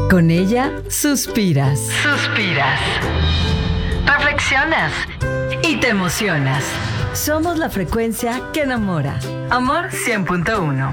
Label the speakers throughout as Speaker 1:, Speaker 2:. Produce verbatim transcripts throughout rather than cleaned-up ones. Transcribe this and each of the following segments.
Speaker 1: Con ella suspiras.
Speaker 2: Suspiras. Reflexionas. Y te emocionas.
Speaker 1: Somos la frecuencia que enamora.
Speaker 2: Amor cien punto uno.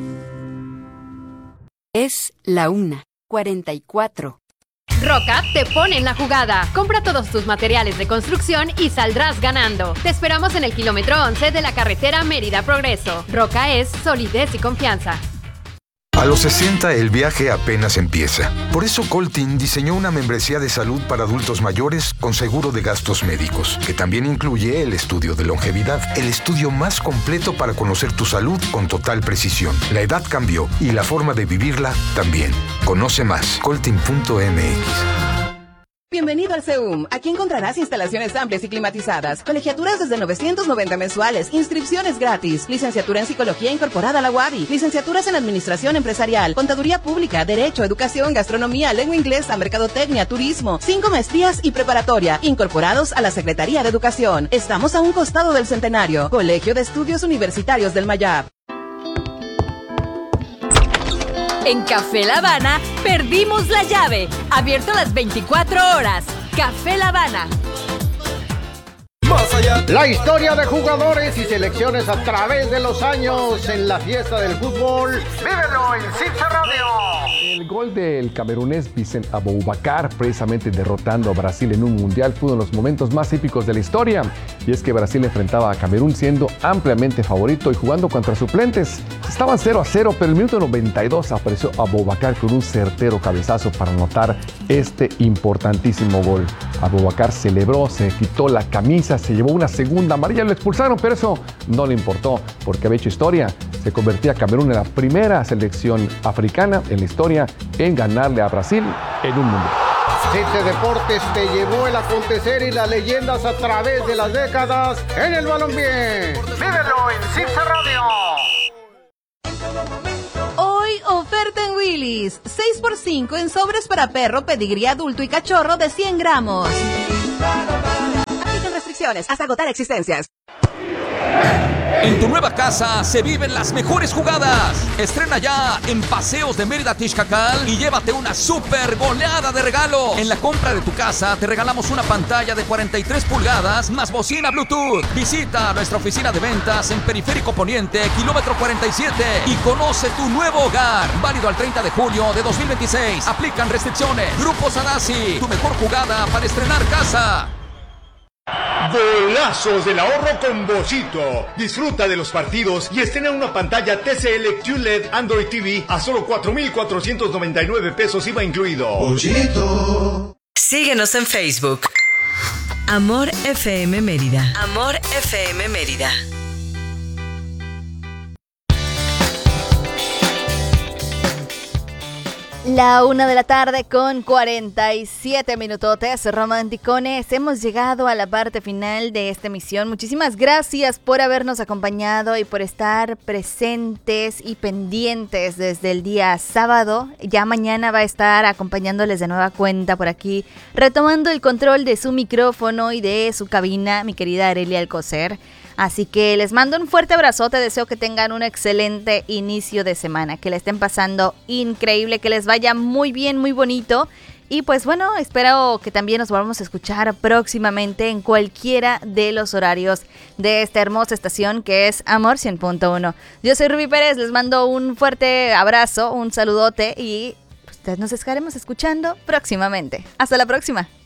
Speaker 3: Es la una, cuarenta y cuatro.
Speaker 4: Roca te pone en la jugada. Compra todos tus materiales de construcción y saldrás ganando. Te esperamos en el kilómetro once de la carretera Mérida Progreso. Roca es solidez y confianza.
Speaker 5: A los sesenta el viaje apenas empieza. Por eso Coltin diseñó una membresía de salud para adultos mayores con seguro de gastos médicos, que también incluye el estudio de longevidad, el estudio más completo para conocer tu salud con total precisión. La edad cambió y la forma de vivirla también. Conoce más, coltin punto m x.
Speaker 6: Bienvenido al C E U M. Aquí encontrarás instalaciones amplias y climatizadas, colegiaturas desde novecientos noventa mensuales, inscripciones gratis, licenciatura en Psicología incorporada a la U A B I, licenciaturas en Administración Empresarial, Contaduría Pública, Derecho, Educación, Gastronomía, Lengua Inglesa, Mercadotecnia, Turismo, cinco maestrías y preparatoria, incorporados a la Secretaría de Educación. Estamos a un costado del Centenario. Colegio de Estudios Universitarios del Mayab.
Speaker 7: En Café La Habana, perdimos la llave. Abierto las veinticuatro horas. Café La Habana.
Speaker 8: Más allá. La historia de jugadores y selecciones a través de los años en la fiesta del fútbol. Vívelo en Cince Radio.
Speaker 9: El gol del camerunés Vicent Aboubakar, precisamente derrotando a Brasil en un mundial, fue uno de los momentos más épicos de la historia. Y es que Brasil enfrentaba a Camerún siendo ampliamente favorito y jugando contra suplentes. Estaban cero a cero, pero en el minuto noventa y dos apareció Aboubakar con un certero cabezazo para anotar este importantísimo gol. Aboubakar celebró, se quitó la camisa, se llevó una segunda amarilla, lo expulsaron, pero eso no le importó, porque había hecho historia. Se convertía Camerún en la primera selección africana en la historia en ganarle a Brasil en un mundial.
Speaker 8: Cince Deportes te llevó el acontecer y las leyendas a través de las décadas en el balompié. Vívelo en Cince Radio.
Speaker 6: Hoy oferta en Willy's, seis por cinco en sobres para perro, pedigrí adulto y cachorro de cien gramos. Aplican restricciones hasta agotar existencias.
Speaker 10: En tu nueva casa se viven las mejores jugadas. Estrena ya en Paseos de Mérida Tixcacal y llévate una super goleada de regalo. En la compra de tu casa te regalamos una pantalla de cuarenta y tres pulgadas más bocina Bluetooth. Visita nuestra oficina de ventas en Periférico Poniente, kilómetro cuarenta y siete y conoce tu nuevo hogar. Válido al treinta de julio de dos mil veintiséis. Aplican restricciones. Grupo Sadasi, tu mejor jugada para estrenar casa.
Speaker 11: Golazos del ahorro con Bollito. Disfruta de los partidos y estrena una pantalla T C L Q L E D Android T V a solo cuatro mil cuatrocientos noventa y nueve pesos I V A incluido.
Speaker 2: Bollito. Síguenos en Facebook. Amor F M Mérida. Amor F M Mérida.
Speaker 12: La una de la tarde con cuarenta y siete minutotes romanticones. Hemos llegado a la parte final de esta emisión. Muchísimas gracias por habernos acompañado y por estar presentes y pendientes desde el día sábado. Ya mañana va a estar acompañándoles de nueva cuenta por aquí, retomando el control de su micrófono y de su cabina, mi querida Arelia Alcocer. Así que les mando un fuerte abrazote, deseo que tengan un excelente inicio de semana, que le estén pasando increíble, que les vaya muy bien, muy bonito. Y pues bueno, espero que también nos volvamos a escuchar próximamente en cualquiera de los horarios de esta hermosa estación que es Amor cien punto uno. Yo soy Ruby Pérez, les mando un fuerte abrazo, un saludote y pues nos estaremos escuchando próximamente. Hasta la próxima.